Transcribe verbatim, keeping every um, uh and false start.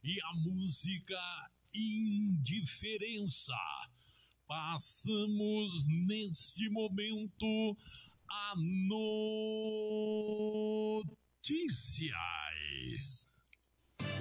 e a música Indiferença. Passamos neste momento a notícias.